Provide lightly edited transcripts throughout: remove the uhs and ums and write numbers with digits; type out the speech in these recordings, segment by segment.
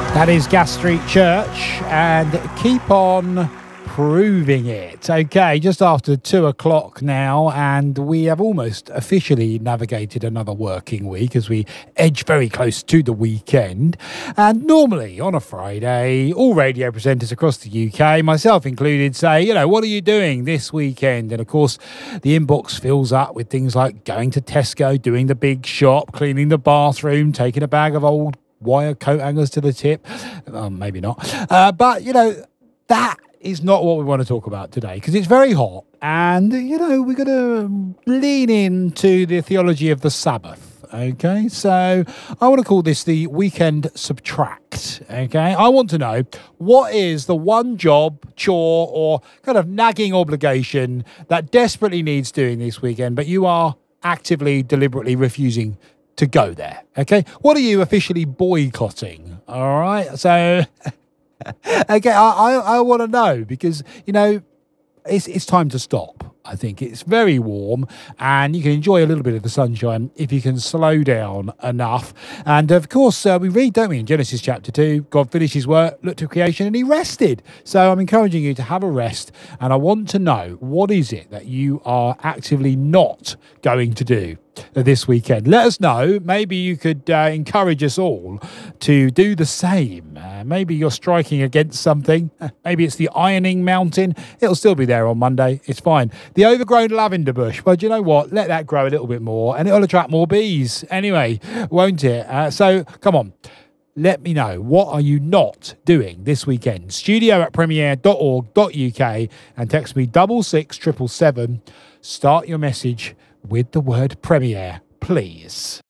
That is Gas Street Church, and keep on proving it. Okay, just after 2 o'clock now, and we have almost officially navigated another working week as we edge very close to the weekend. And normally on a Friday, all radio presenters across the UK, myself included, say, you know, what are you doing this weekend? And of course, the inbox fills up with things like going to Tesco, doing the big shop, cleaning the bathroom, taking a bag of old wire coat hangers to the tip. Maybe not. But, you know, that is not what we want to talk about today, because it's very hot. And, you know, we're going to lean into the theology of the Sabbath. Okay, so I want to call this the Weekend Subtract. Okay, I want to know, what is the one job, chore, or kind of nagging obligation that desperately needs doing this weekend, but you are actively, deliberately refusing to go there? Okay, what are you officially boycotting? All right, so okay, I want to know, because, you know, it's time to stop. I think it's very warm, and you can enjoy a little bit of the sunshine if you can slow down enough. And of course, we read, don't we, in Genesis chapter 2, God finished his work, looked at creation, and he rested. So I'm encouraging you to have a rest, and I want to know, what is it that you are actively not going to do this weekend? Let us know. Maybe you could encourage us all to do the same. Maybe you're striking against something. Maybe it's the ironing mountain. It'll still be there on Monday. It's fine. The overgrown lavender bush. Well, do you know what? Let that grow a little bit more, and it'll attract more bees anyway, won't it? So come on. Let me know, what are you not doing this weekend? studio@premier.org.uk and text me 66777. Start your message with the word Premier, please.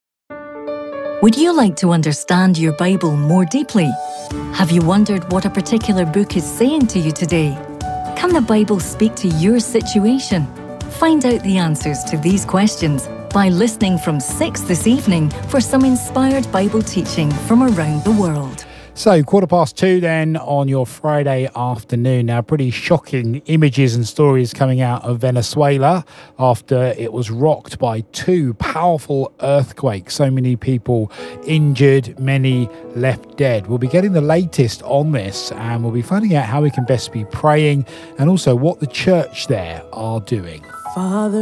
Would you like to understand your Bible more deeply? Have you wondered what a particular book is saying to you today? Can the Bible speak to your situation? Find out the answers to these questions by listening from 6 this evening for some inspired Bible teaching from around the world. So, 2:15 then on your Friday afternoon. Now, pretty shocking images and stories coming out of Venezuela after it was rocked by 2 powerful earthquakes. So many people injured, many left dead. We'll be getting the latest on this, and we'll be finding out how we can best be praying, and also what the church there are doing. Father,